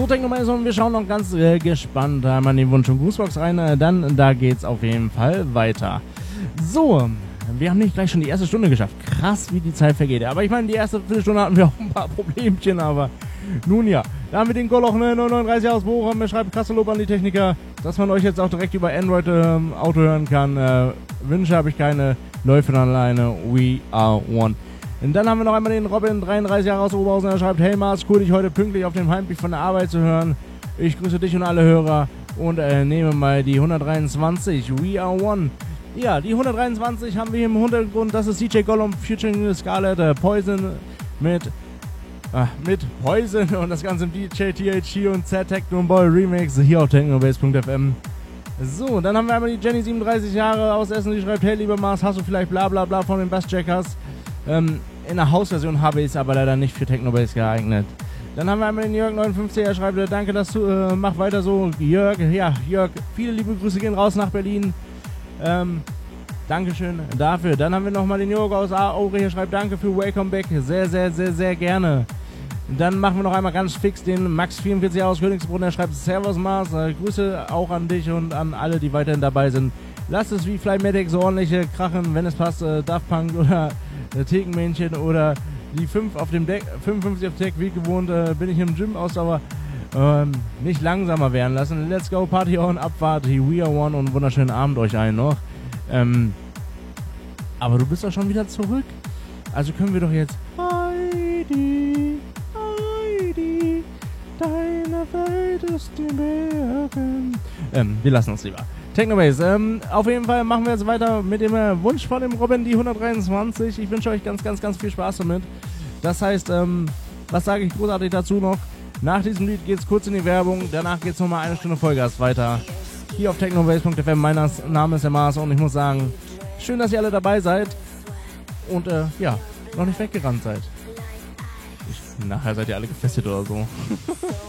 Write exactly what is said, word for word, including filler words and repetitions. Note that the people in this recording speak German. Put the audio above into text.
So, Technomails, und wir schauen noch ganz äh, gespannt einmal in die Wunsch- und Grußbox rein. Äh, dann, da geht's auf jeden Fall weiter. So, wir haben nicht gleich schon die erste Stunde geschafft. Krass, wie die Zeit vergeht. Aber ich meine, die erste Viertelstunde hatten wir auch ein paar Problemchen, aber nun ja. Da haben wir den Goloch, ne, neununddreißig aus Bochum. Er schreibt krasse Lob an die Techniker, dass man euch jetzt auch direkt über Android ähm, Auto hören kann. Äh, Wünsche habe ich keine, läuft von alleine. We are one. Und dann haben wir noch einmal den Robin, dreiunddreißig Jahre aus Oberhausen. Er schreibt: Hey Mars, cool, dich heute pünktlich auf dem Heimweg von der Arbeit zu hören. Ich grüße dich und alle Hörer und äh, nehme mal die hundertdreiundzwanzig. We are one. Ja, die hundertdreiundzwanzig haben wir hier im Hintergrund. Das ist D J Gollum featuring Scarlett, äh, Poison mit, äh, mit Poison und das Ganze im D J T H C und Z Techno Boy Remix hier auf technobase punkt f m. So, dann haben wir einmal die Jenny, siebenunddreißig Jahre aus Essen, die schreibt: Hey lieber Mars, hast du vielleicht bla bla bla von den Bassjackers? Ähm, in der Hausversion habe ich es aber leider nicht für Technobase geeignet. Dann haben wir einmal den Jörg neunundfünfzig, er schreibt: Danke, dass du, äh, mach weiter so, Jörg. Ja, Jörg, viele liebe Grüße gehen raus nach Berlin. Ähm, Dankeschön dafür. Dann haben wir nochmal den Jörg aus Aure, hier schreibt: Danke für Welcome Back, sehr, sehr, sehr, sehr gerne. Dann machen wir noch einmal ganz fix den Max vierundvierzig aus Königsbrunn, er schreibt: Servus Mars, äh, Grüße auch an dich und an alle, die weiterhin dabei sind. Lasst es wie Flymatic so ordentliche krachen, wenn es passt, äh, Daft Punk oder äh, Thekenmännchen oder die fünf auf dem Deck, fünfundfünfzig auf Deck, wie gewohnt, äh, bin ich im Gym Ausdauer. Ähm, nicht langsamer werden lassen. Let's go, Party on, Abfahrt, We are one und wunderschönen Abend euch allen noch. Ähm, aber du bist doch schon wieder zurück. Also können wir doch jetzt Heidi, Heidi, deine Welt ist die Bergen. Ähm, wir lassen uns lieber. Technobase, ähm, auf jeden Fall machen wir jetzt weiter mit dem äh, Wunsch von dem Robin, die hundertdreiundzwanzig. Ich wünsche euch ganz, ganz, ganz viel Spaß damit. Das heißt, ähm, was sage ich großartig dazu noch? Nach diesem Lied geht's kurz in die Werbung, danach geht's nochmal eine Stunde Vollgas weiter. Hier auf technobase punkt f m, mein Name ist der Mars und ich muss sagen, schön, dass ihr alle dabei seid und äh, ja, noch nicht weggerannt seid. Ich, nachher seid ihr alle gefesselt oder so.